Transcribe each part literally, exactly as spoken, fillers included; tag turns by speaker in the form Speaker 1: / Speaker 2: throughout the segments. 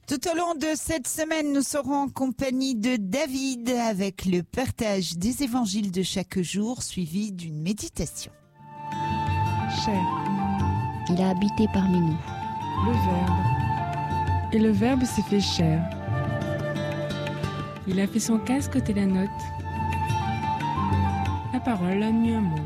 Speaker 1: Tout au long de cette semaine, nous serons en compagnie de David avec le partage des évangiles de chaque jour suivi d'une méditation.
Speaker 2: Chair.
Speaker 3: Il a habité parmi nous.
Speaker 2: Le Verbe. Et le Verbe s'est fait chair. Il a fait son casque côté la note. La parole a mis un mot.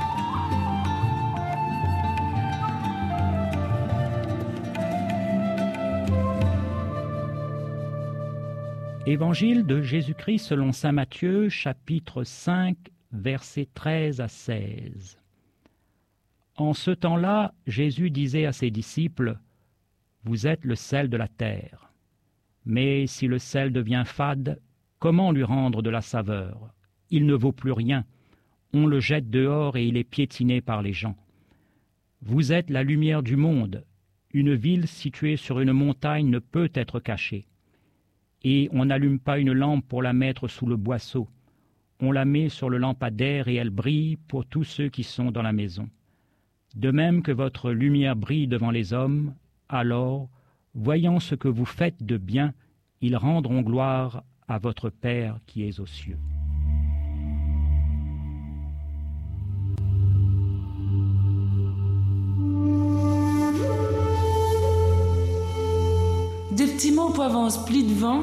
Speaker 4: Évangile de Jésus-Christ selon saint Matthieu, chapitre cinq, versets treize à seize. En ce temps-là, Jésus disait à ses disciples : « Vous êtes le sel de la terre. Mais si le sel devient fade, comment lui rendre de la saveur ? Il ne vaut plus rien. On le jette dehors et il est piétiné par les gens. Vous êtes la lumière du monde. Une ville située sur une montagne ne peut être cachée. Et on n'allume pas une lampe pour la mettre sous le boisseau. On la met sur le lampadaire et elle brille pour tous ceux qui sont dans la maison. De même que votre lumière brille devant les hommes, alors, voyant ce que vous faites de bien, ils rendront gloire à votre Père qui est aux cieux. »
Speaker 5: Des petits mots pour avance plis devant.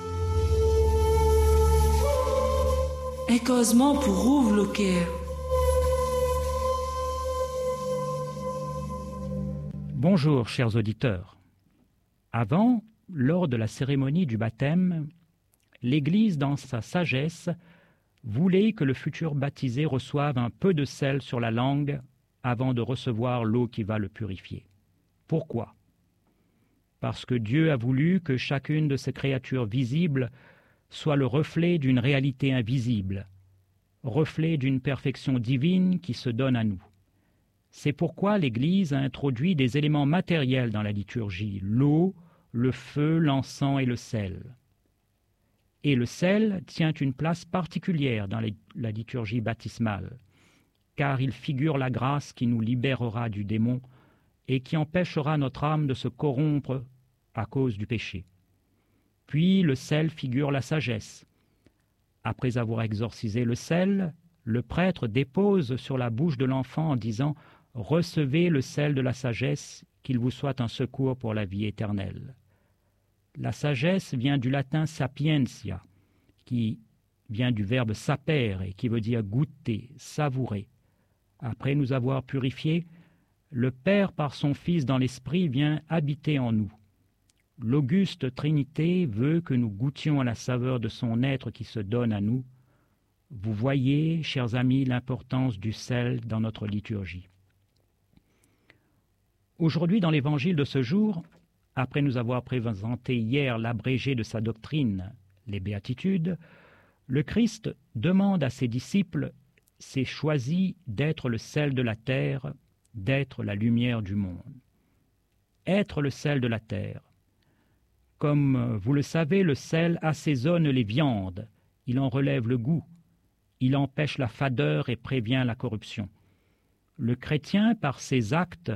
Speaker 5: Et causement pour rouvre le cœur.
Speaker 4: Bonjour, chers auditeurs. Avant, lors de la cérémonie du baptême, l'Église, dans sa sagesse, voulait que le futur baptisé reçoive un peu de sel sur la langue avant de recevoir l'eau qui va le purifier. Pourquoi ? Parce que Dieu a voulu que chacune de ces créatures visibles soit le reflet d'une réalité invisible, reflet d'une perfection divine qui se donne à nous. C'est pourquoi l'Église a introduit des éléments matériels dans la liturgie, l'eau, le feu, l'encens et le sel. Et le sel tient une place particulière dans la liturgie baptismale, car il figure la grâce qui nous libérera du démon et qui empêchera notre âme de se corrompre à cause du péché. Puis le sel figure la sagesse. Après avoir exorcisé le sel, le prêtre dépose sur la bouche de l'enfant en disant « Recevez le sel de la sagesse, qu'il vous soit un secours pour la vie éternelle. » La sagesse vient du latin sapientia, qui vient du verbe sapere et qui veut dire goûter, savourer. Après nous avoir purifiés, le Père, par son Fils dans l'Esprit, vient habiter en nous. L'auguste Trinité veut que nous goûtions à la saveur de son être qui se donne à nous. Vous voyez, chers amis, l'importance du sel dans notre liturgie. Aujourd'hui, dans l'Évangile de ce jour, après nous avoir présenté hier l'abrégé de sa doctrine, les béatitudes, le Christ demande à ses disciples « C'est choisi d'être le sel de la terre », d'être la lumière du monde. Être le sel de la terre. Comme vous le savez, le sel assaisonne les viandes, il en relève le goût, il empêche la fadeur et prévient la corruption. Le chrétien, par ses actes,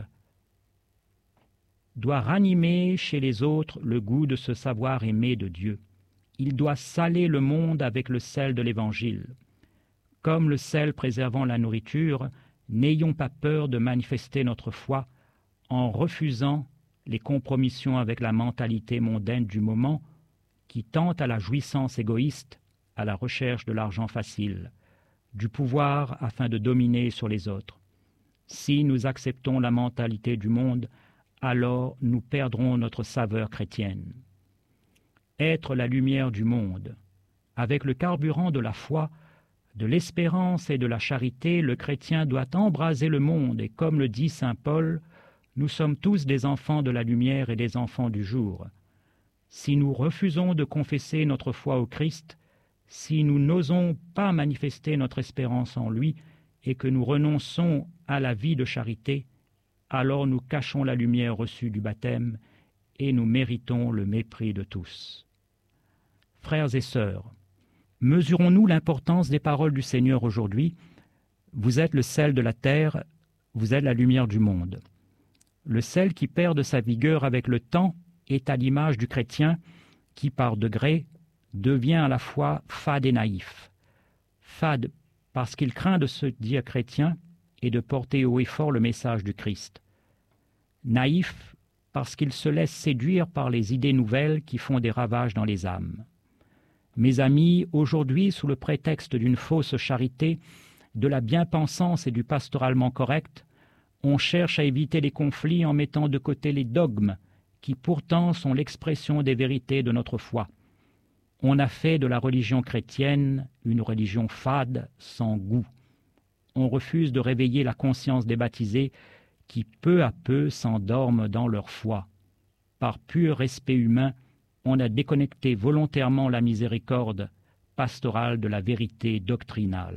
Speaker 4: doit ranimer chez les autres le goût de se savoir aimé de Dieu. Il doit saler le monde avec le sel de l'Évangile. Comme le sel préservant la nourriture, n'ayons pas peur de manifester notre foi en refusant les compromissions avec la mentalité mondaine du moment qui tente à la jouissance égoïste, à la recherche de l'argent facile, du pouvoir afin de dominer sur les autres. Si nous acceptons la mentalité du monde, alors nous perdrons notre saveur chrétienne. Être la lumière du monde, avec le carburant de la foi, de l'espérance et de la charité, le chrétien doit embraser le monde et, comme le dit saint Paul, nous sommes tous des enfants de la lumière et des enfants du jour. Si nous refusons de confesser notre foi au Christ, si nous n'osons pas manifester notre espérance en lui et que nous renonçons à la vie de charité, alors nous cachons la lumière reçue du baptême et nous méritons le mépris de tous. Frères et sœurs, mesurons-nous l'importance des paroles du Seigneur aujourd'hui ? Vous êtes le sel de la terre, vous êtes la lumière du monde. Le sel qui perd de sa vigueur avec le temps est à l'image du chrétien qui, par degrés, devient à la fois fade et naïf. Fade parce qu'il craint de se dire chrétien et de porter haut et fort le message du Christ. Naïf parce qu'il se laisse séduire par les idées nouvelles qui font des ravages dans les âmes. Mes amis, aujourd'hui, sous le prétexte d'une fausse charité, de la bien-pensance et du pastoralement correct, on cherche à éviter les conflits en mettant de côté les dogmes qui pourtant sont l'expression des vérités de notre foi. On a fait de la religion chrétienne une religion fade, sans goût. On refuse de réveiller la conscience des baptisés qui peu à peu s'endorment dans leur foi. Par pur respect humain, on a déconnecté volontairement la miséricorde pastorale de la vérité doctrinale.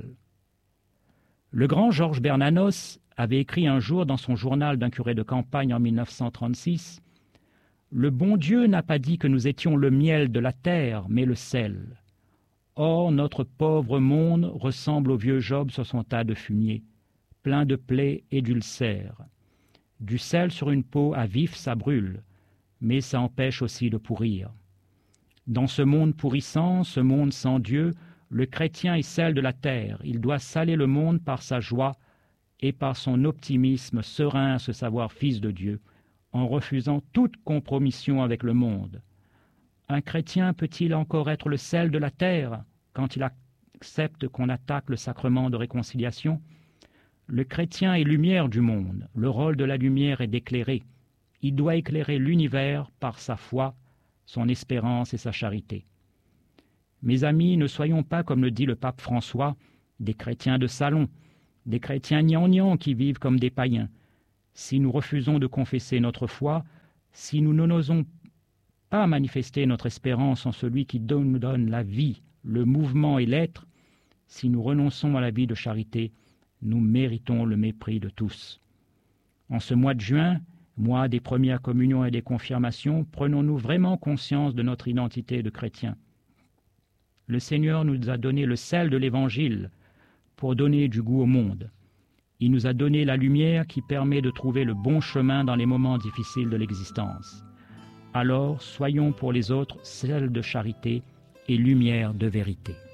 Speaker 4: Le grand Georges Bernanos avait écrit un jour dans son journal d'un curé de campagne en mille neuf cent trente-six « Le bon Dieu n'a pas dit que nous étions le miel de la terre, mais le sel. Or, notre pauvre monde ressemble au vieux Job sur son tas de fumier, plein de plaies et d'ulcères. Du sel sur une peau à vif, ça brûle, mais ça empêche aussi de pourrir. Dans ce monde pourrissant, ce monde sans Dieu, le chrétien est sel de la terre. Il doit saler le monde par sa joie et par son optimisme serein à se savoir fils de Dieu, en refusant toute compromission avec le monde. Un chrétien peut-il encore être le sel de la terre quand il accepte qu'on attaque le sacrement de réconciliation? Le chrétien est lumière du monde. Le rôle de la lumière est d'éclairer. Il doit éclairer l'univers par sa foi, son espérance et sa charité. Mes amis, ne soyons pas, comme le dit le pape François, des chrétiens de salon, des chrétiens gnangnans qui vivent comme des païens. Si nous refusons de confesser notre foi, si nous n'osons pas manifester notre espérance en celui qui nous donne la vie, le mouvement et l'être, si nous renonçons à la vie de charité, nous méritons le mépris de tous. En ce mois de juin, mois des premières communions et des confirmations, prenons-nous vraiment conscience de notre identité de chrétiens. Le Seigneur nous a donné le sel de l'Évangile pour donner du goût au monde. Il nous a donné la lumière qui permet de trouver le bon chemin dans les moments difficiles de l'existence. Alors, soyons pour les autres sel de charité et lumière de vérité.